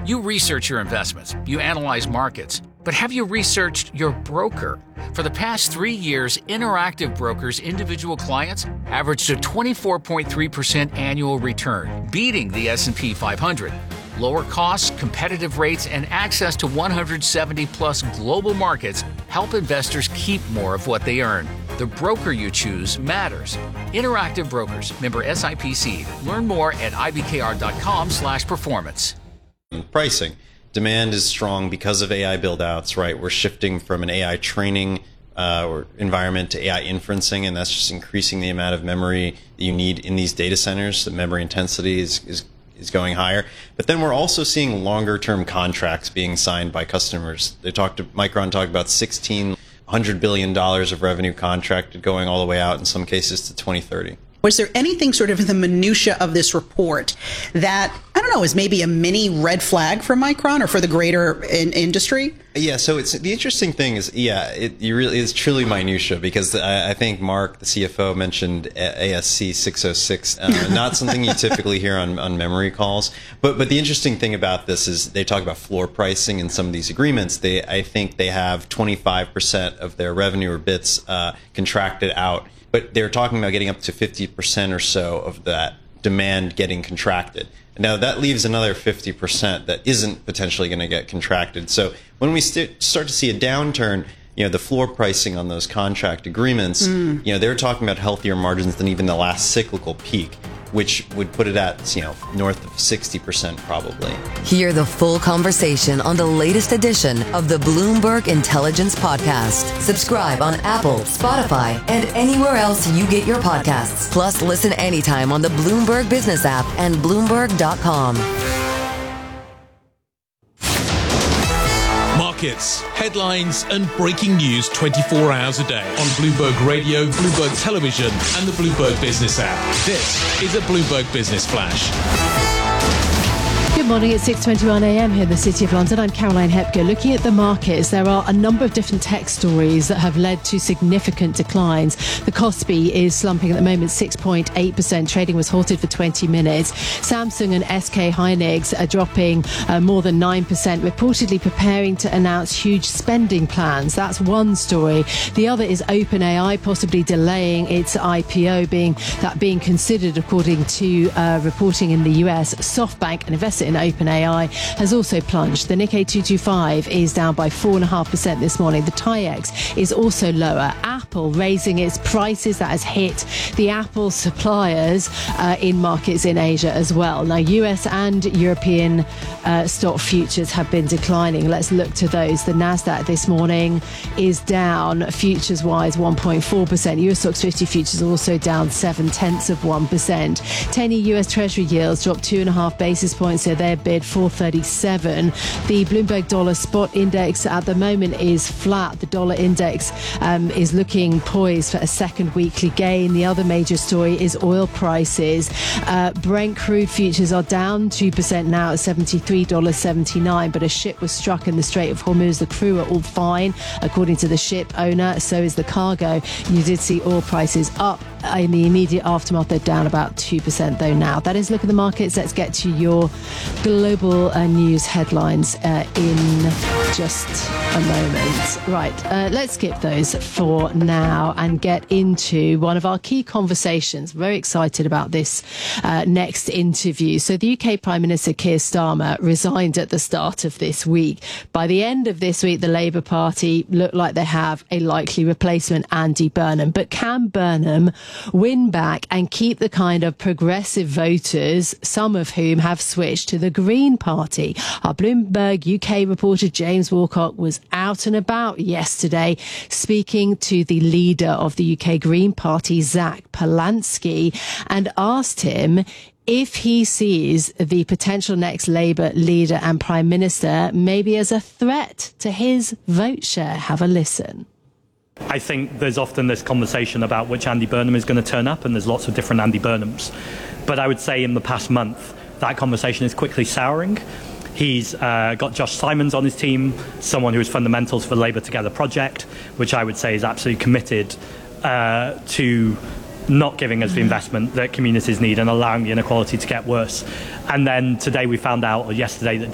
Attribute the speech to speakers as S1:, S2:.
S1: You research your investments, you analyze markets, but have you researched your broker? For the past 3 years, Interactive Brokers' individual clients averaged a 24.3% annual return, beating the S&P 500. Lower costs, competitive rates, and access to 170-plus global markets help investors keep more of what they earn. The broker you choose matters. Interactive Brokers, member SIPC. Learn more at ibkr.com/performance.
S2: Pricing. Demand is strong because of AI build-outs, right? We're shifting from an AI training or environment to AI inferencing, and that's just increasing the amount of memory that you need in these data centers. The memory intensity is going higher. But then we're also seeing longer-term contracts being signed by customers. Micron talked about $1,600 billion of revenue contracted going all the way out, in some cases, to 2030.
S3: Was there anything sort of in the minutia of this report that, I don't know, is maybe a mini red flag for Micron or for the greater industry?
S2: Yeah, so the interesting thing is, it really is truly minutia, because I think Mark, the CFO, mentioned ASC 606, not something you typically hear on memory calls. But the interesting thing about this is they talk about floor pricing in some of these agreements. I think they have 25% of their revenue or bits contracted out. But they're talking about getting up to 50% or so of that demand getting contracted. Now, that leaves another 50% that isn't potentially going to get contracted. So when we start to see a downturn, the floor pricing on those contract agreements, they're talking about healthier margins than even the last cyclical peak, which would put it at, north of 60% probably.
S4: Hear the full conversation on the latest edition of the Bloomberg Intelligence Podcast. Subscribe on Apple, Spotify, and anywhere else you get your podcasts. Plus, listen anytime on the Bloomberg Business app and Bloomberg.com.
S5: Markets, headlines, and breaking news 24 hours a day on Bloomberg Radio, Bloomberg Television, and the Bloomberg Business app. This is a Bloomberg Business Flash.
S6: Good morning, it's 6:21 a.m. here in the City of London. I'm Caroline Hepker. Looking at the markets, there are a number of different tech stories that have led to significant declines. The Kospi is slumping at the moment 6.8%. Trading was halted for 20 minutes. Samsung and SK Hynix are dropping more than 9%, reportedly preparing to announce huge spending plans. That's one story. The other is OpenAI possibly delaying its IPO, being considered according to reporting in the US. SoftBank, an investor in OpenAI, has also plunged. The Nikkei 225 is down by 4.5% this morning. The TAIEX is also lower. Apple raising its prices. That has hit the Apple suppliers in markets in Asia as well. Now, US and European stock futures have been declining. Let's look to those. The Nasdaq this morning is down futures-wise 1.4%. US Stocks 50 futures also down 0.7%. 10-year US Treasury yields dropped 2.5 basis points. So their bid 437. The Bloomberg Dollar Spot Index at the moment is flat. The dollar index is looking poised for a second weekly gain. The other major story is oil prices. Brent crude futures are down 2% now at $73.79, but a ship was struck in the Strait of Hormuz. The crew are all fine, according to the ship owner. So is the cargo. You did see oil prices up in the immediate aftermath. They're down about 2% though now. That is Look at the Markets. Let's get to your global news headlines in just a moment. Right, let's skip those for now and get into one of our key conversations. Very excited about this next interview. So the UK Prime Minister Keir Starmer resigned at the start of this week. By the end of this week, the Labour Party look like they have a likely replacement, Andy Burnham. But can Burnham win back and keep the kind of progressive voters, some of whom have switched to the Green Party? Our Bloomberg UK reporter James Walcott was out and about yesterday speaking to the leader of the UK Green Party, Zach Polansky, and asked him if he sees the potential next Labour leader and Prime Minister maybe as a threat to his vote share. Have a listen.
S7: I think there's often this conversation about which Andy Burnham is going to turn up, and there's lots of different Andy Burnhams. But I would say in the past month, that conversation is quickly souring. He's got Josh Simons on his team, someone who is fundamental for the Labour Together project, which I would say is absolutely committed to not giving us the investment that communities need and allowing the inequality to get worse. And then today we found out, or yesterday, that